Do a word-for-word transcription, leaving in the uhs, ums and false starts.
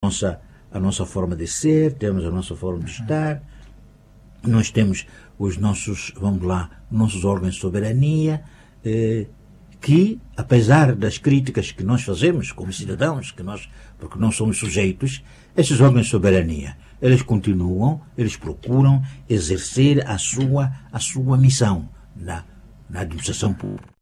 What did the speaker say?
nossa, a nossa forma de ser, temos a nossa forma de estar, nós temos os nossos, vamos lá, nossos órgãos de soberania, eh, que, apesar das críticas que nós fazemos como cidadãos, que nós, porque não somos sujeitos, esses órgãos de soberania, eles continuam, eles procuram exercer a sua, a sua missão na, na administração pública.